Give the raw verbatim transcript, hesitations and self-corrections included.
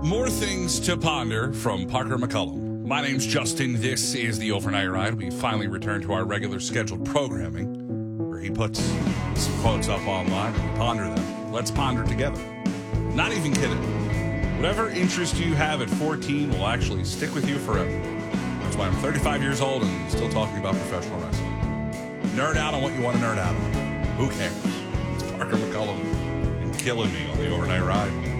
More things to ponder from Parker McCullum. My name's Justin. This is the Overnight Ride. We finally returned to our regular scheduled programming where he puts some quotes up online and we ponder them. Let's ponder together. Not even kidding. Whatever interest you have at fourteen will actually stick with you forever. That's why I'm thirty-five years old and still talking about professional wrestling. Nerd out on what you want to nerd out on. Who cares? It's Parker McCullum and killing me on the Overnight Ride.